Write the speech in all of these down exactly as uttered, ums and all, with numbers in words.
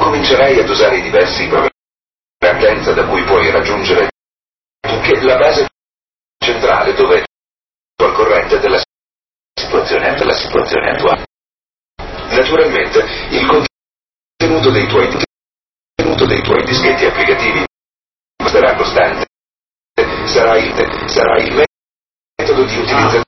comincerai ad usare i diversi programmi da cui puoi raggiungere anche la base centrale dove è al corrente della situazione, della situazione attuale. Naturalmente il contenuto dei tuoi, contenuto dei tuoi dischetti applicativi sarà costante, sarà il, sarà il metodo di utilizzazione.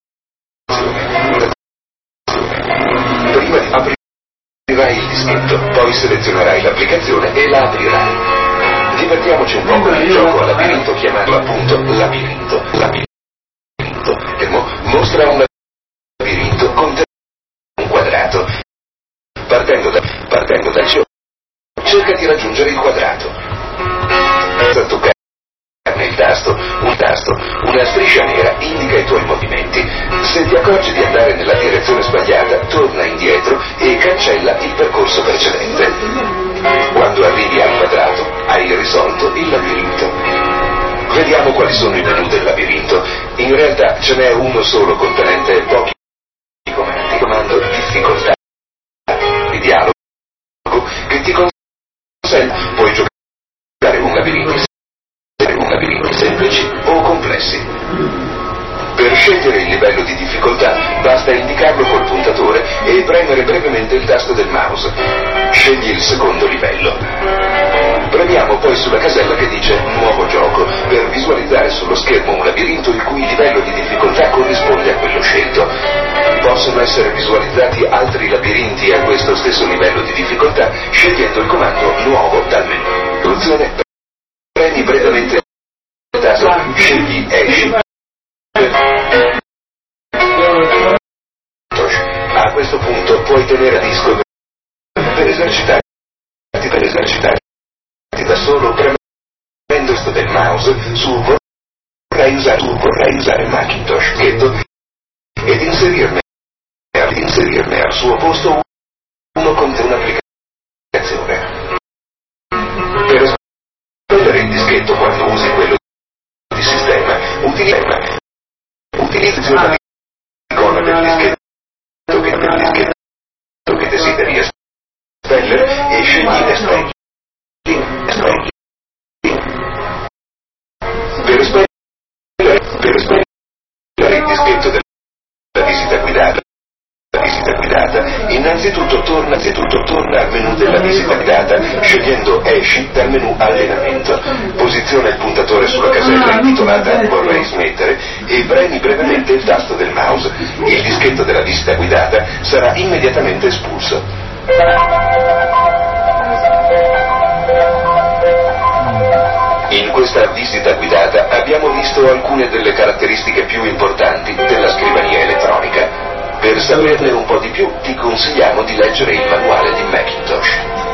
Prima di aprirai il dischetto, poi selezionerai l'applicazione e la aprirai. Divertiamoci un po' con il gioco a labirinto, chiamarlo appunto labirinto. Labirinto. E mo- mostra un labirinto con un quadrato. Partendo, da, partendo dal centro, cerca di raggiungere il quadrato. Senza toccare il tasto, un tasto, una striscia nera indica i tuoi movimenti. Se ti accorgi di andare nella direzione sbagliata, torna indietro e cancella il percorso precedente. Quando arrivi al quadrato, hai risolto il labirinto. Vediamo quali sono i menu del labirinto. In realtà ce n'è uno solo contenente pochi comandi. Comando difficoltà di dialogo che ti consente, puoi giocare un labirinto, un labirinto semplici o complessi. Per scegliere il livello di difficoltà basta indicarlo col puntatore e premere brevemente il tasto del mouse. Scegli il secondo livello. Premiamo poi sulla casella che dice Nuovo gioco per visualizzare sullo schermo un labirinto il cui livello di difficoltà corrisponde a quello scelto. Possono essere visualizzati altri labirinti a questo stesso livello di difficoltà scegliendo il comando Nuovo dal menu. Soluzione: premi brevemente il tasto, scegli Esci. A questo punto puoi tenere a disco per esercitarti, per esercitarti da solo premendo questo del mouse su vorrei usare, su vorrei usare Macintosh ed inserirne, ed inserirne al suo posto uno con un'applicazione. Per espellere il dischetto quando usi quello di sistema, utilizza utilizzi una icona del dischetto che del dischetto che desideri espellere e scegli espelli. Espelli. Per espellere, per espellere il dischetto della visita guidata, la visita guidata, innanzitutto torna, innanzitutto torna al menu della visita guidata scegliendo Esci dal menu Allenamento. Posiziona il puntatore sulla casella intitolata Vorrei smettere e premi brevemente il tasto del mouse. Il dischetto della visita guidata sarà immediatamente espulso. In questa visita guidata abbiamo visto alcune delle caratteristiche più importanti della scrivania elettronica. Per saperne un po' di più ti consigliamo di leggere il manuale di Macintosh.